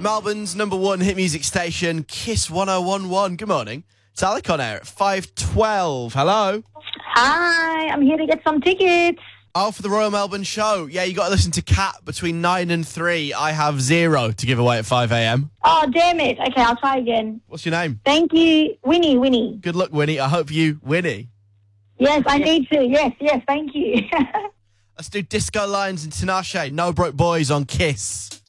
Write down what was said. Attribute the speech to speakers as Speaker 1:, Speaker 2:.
Speaker 1: Melbourne's number one hit music station, Kiss 1011. Good morning. It's Alec on air at 5:12. Hello.
Speaker 2: Hi, I'm here to get some tickets.
Speaker 1: Oh, for the Royal Melbourne show. Yeah, you got to listen to Cat between 9 and 3. I have 0 to give away at 5 a.m.
Speaker 2: Oh, damn it. Okay, I'll try again.
Speaker 1: What's your name?
Speaker 2: Thank you. Winnie.
Speaker 1: Good luck, Winnie. I hope you Winnie.
Speaker 2: Yes, I need to. Yes, thank you.
Speaker 1: Let's do Disco Lines and Tinashe. No Broke Boys on Kiss.